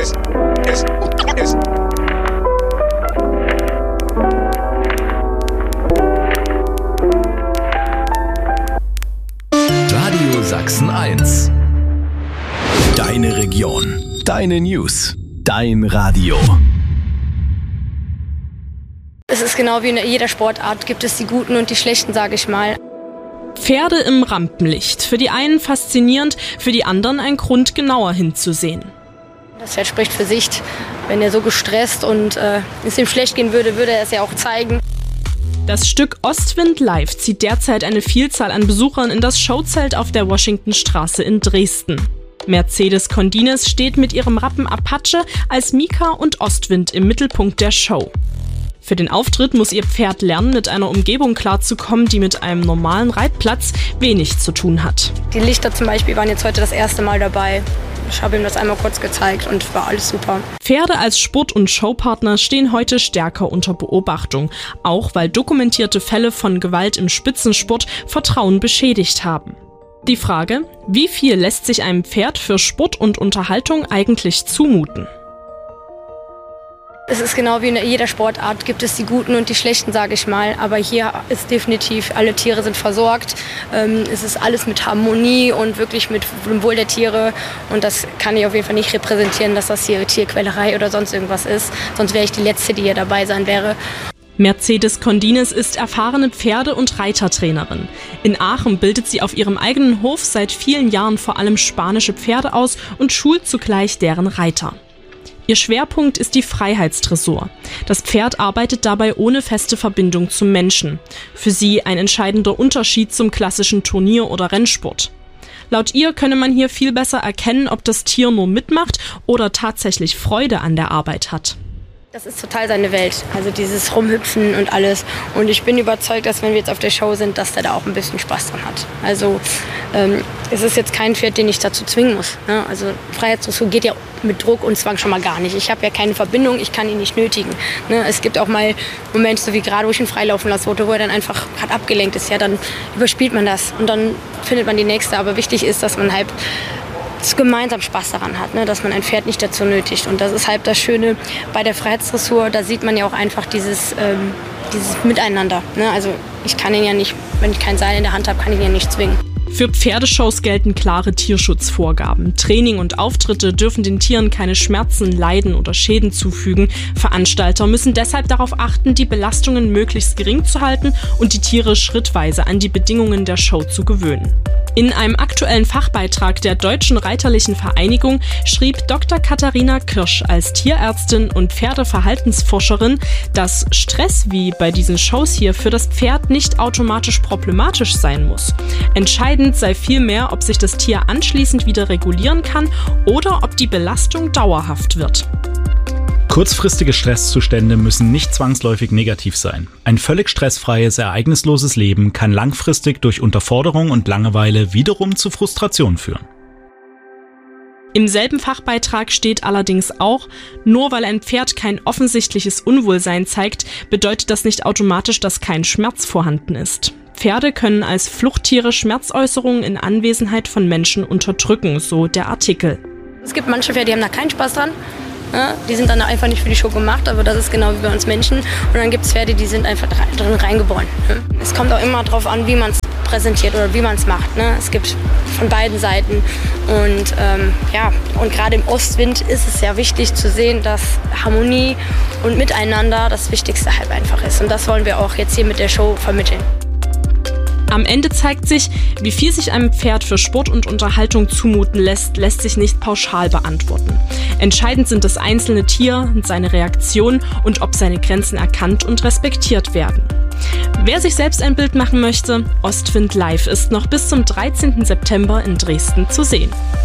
Radio Sachsen 1. Deine Region, deine News, dein Radio. Es ist genau wie in jeder Sportart, gibt es die Guten und die Schlechten, sage ich mal. Pferde im Rampenlicht. Für die einen faszinierend, für die anderen ein Grund, genauer hinzusehen. Das Pferd spricht für sich. Wenn er so gestresst und es ihm schlecht gehen würde, würde er es ja auch zeigen. Das Stück Ostwind Live zieht derzeit eine Vielzahl an Besuchern in das Showzelt auf der Washingtonstraße in Dresden. Mercedes Condines steht mit ihrem Rappen Apache als Mika und Ostwind im Mittelpunkt der Show. Für den Auftritt muss ihr Pferd lernen, mit einer Umgebung klarzukommen, die mit einem normalen Reitplatz wenig zu tun hat. Die Lichter zum Beispiel waren jetzt heute das erste Mal dabei. Ich habe ihm das einmal kurz gezeigt und war alles super. Pferde als Sport- und Showpartner stehen heute stärker unter Beobachtung, auch weil dokumentierte Fälle von Gewalt im Spitzensport Vertrauen beschädigt haben. Die Frage, wie viel lässt sich einem Pferd für Sport und Unterhaltung eigentlich zumuten? Es ist genau wie in jeder Sportart, gibt es die Guten und die Schlechten, sage ich mal. Aber hier ist definitiv, alle Tiere sind versorgt. Es ist alles mit Harmonie und wirklich mit dem Wohl der Tiere. Und das kann ich auf jeden Fall nicht repräsentieren, dass das hier Tierquälerei oder sonst irgendwas ist. Sonst wäre ich die Letzte, die hier dabei sein wäre. Mercedes Condines ist erfahrene Pferde- und Reitertrainerin. In Aachen bildet sie auf ihrem eigenen Hof seit vielen Jahren vor allem spanische Pferde aus und schult zugleich deren Reiter. Ihr Schwerpunkt ist die Freiheitsdressur. Das Pferd arbeitet dabei ohne feste Verbindung zum Menschen. Für sie ein entscheidender Unterschied zum klassischen Turnier- oder Rennsport. Laut ihr könne man hier viel besser erkennen, ob das Tier nur mitmacht oder tatsächlich Freude an der Arbeit hat. Das ist total seine Welt, also dieses Rumhüpfen und alles. Und ich bin überzeugt, dass wenn wir jetzt auf der Show sind, dass der da auch ein bisschen Spaß dran hat. Also es ist jetzt kein Pferd, den ich dazu zwingen muss. Ne? Also Freiheitsdressur geht ja mit Druck und Zwang schon mal gar nicht. Ich habe ja keine Verbindung, ich kann ihn nicht nötigen. Ne? Es gibt auch mal Momente, so wie gerade, wo ich ihn freilaufen lassen wollte, wo er dann einfach gerade abgelenkt ist. Ja, dann überspielt man das und dann findet man die nächste. Aber wichtig ist, dass man halt gemeinsam Spaß daran hat, ne? Dass man ein Pferd nicht dazu nötigt. Und das ist halt das Schöne bei der Freiheitsdressur, da sieht man ja auch einfach dieses Miteinander. Ne? Also ich kann ihn ja nicht, wenn ich kein Seil in der Hand habe, kann ich ihn ja nicht zwingen. Für Pferdeshows gelten klare Tierschutzvorgaben. Training und Auftritte dürfen den Tieren keine Schmerzen, Leiden oder Schäden zufügen. Veranstalter müssen deshalb darauf achten, die Belastungen möglichst gering zu halten und die Tiere schrittweise an die Bedingungen der Show zu gewöhnen. In einem aktuellen Fachbeitrag der Deutschen Reiterlichen Vereinigung schrieb Dr. Katharina Kirsch als Tierärztin und Pferdeverhaltensforscherin, dass Stress wie bei diesen Shows hier für das Pferd nicht automatisch problematisch sein muss. Entscheidend sei vielmehr, ob sich das Tier anschließend wieder regulieren kann oder ob die Belastung dauerhaft wird. Kurzfristige Stresszustände müssen nicht zwangsläufig negativ sein. Ein völlig stressfreies, ereignisloses Leben kann langfristig durch Unterforderung und Langeweile wiederum zu Frustration führen. Im selben Fachbeitrag steht allerdings auch, nur weil ein Pferd kein offensichtliches Unwohlsein zeigt, bedeutet das nicht automatisch, dass kein Schmerz vorhanden ist. Pferde können als Fluchttiere Schmerzäußerungen in Anwesenheit von Menschen unterdrücken, so der Artikel. Es gibt manche Pferde, die haben da keinen Spaß dran. Ja, die sind dann einfach nicht für die Show gemacht, aber das ist genau wie bei uns Menschen. Und dann gibt es Pferde, die sind einfach drin reingeboren. Es kommt auch immer darauf an, wie man es präsentiert oder wie man es macht. Ne? Es gibt von beiden Seiten. Und gerade im Ostwind ist es sehr wichtig zu sehen, dass Harmonie und Miteinander das Wichtigste halt einfach ist. Und das wollen wir auch jetzt hier mit der Show vermitteln. Am Ende zeigt sich, wie viel sich einem Pferd für Sport und Unterhaltung zumuten lässt sich nicht pauschal beantworten. Entscheidend sind das einzelne Tier und seine Reaktion und ob seine Grenzen erkannt und respektiert werden. Wer sich selbst ein Bild machen möchte, Ostwind Live ist noch bis zum 13. September in Dresden zu sehen.